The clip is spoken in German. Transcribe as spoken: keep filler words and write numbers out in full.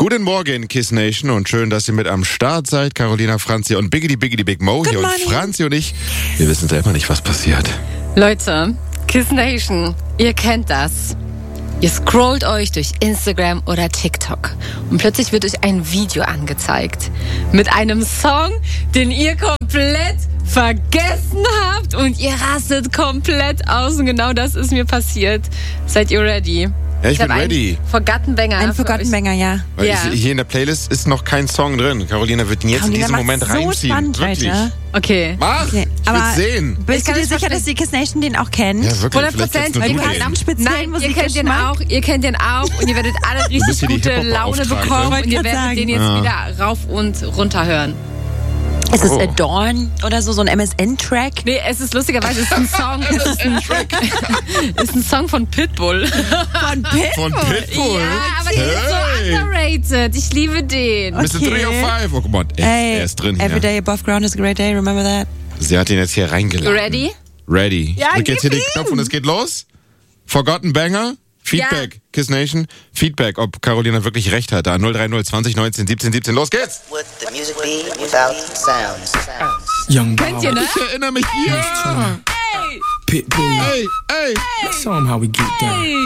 Guten Morgen, Kiss Nation, und schön, dass ihr mit am Start seid. Carolina, Franzi und Biggity Biggity Big Mo hier. Und Franzi und ich, wir wissen selber nicht, was passiert. Leute, Kiss Nation, ihr kennt das. Ihr scrollt euch durch Instagram oder TikTok und plötzlich wird euch ein Video angezeigt mit einem Song, den ihr komplett vergessen habt und ihr rastet komplett aus. Und genau das ist mir passiert. Seid ihr ready? Ja, ich, ich bin ready. Forgotten Banger. Ein Forgotten Banger, ja. Weil Ja. ich, hier in der Playlist ist noch kein Song drin. Carolina wird ihn jetzt Carolina in diesem macht's Moment so reinziehen. spannend, Wirklich. Alter. Okay. Mach! Okay, Ich aber will's sehen. Bist Ich du kann dir es sicher, verstehen. dass die Kiss Nation den auch kennt? Ja, wirklich. hundert Vielleicht Prozent. jetzt eine Weil gute du Idee. hast speziellen Nein, ihr kennt den Musikgeschmack. auch, ihr kennt den auch und ihr werdet alle bist richtig hier die gute Laune Hip-Hop-Beauftragte. bekommen Wollte und ihr grad werdet sagen. den jetzt Ja. wieder rauf und runter hören. Ist es Oh. Adorn oder so, so ein M S N-Track? Nee, es ist lustigerweise, es ist ein Song, es ist ein, ist ein Song von Pitbull. Von Pitbull? Von Pitbull? Ja, aber der ist Hey. so underrated. Ich liebe den. Mister Okay. drei oh fünf. Oh, guck mal, er, Ey, er ist drin hier. Every day above ground is a great day, remember that? Sie hat ihn jetzt hier reingeladen. Ready? Ready. Ja, Ich drück jetzt hier gib den ihm. Knopf und es geht los. Forgotten Banger. Feedback, Kiss Nation. Feedback, ob Carolina wirklich recht hatte. null drei null zwanzig neunzehn siebzehn siebzehn. Los geht's! Would the music be without sounds? Young Kennt ihr, Bob, ne? Ich erinnere mich hier. Pitbull. Ey, ey. Let's show 'em how we get down.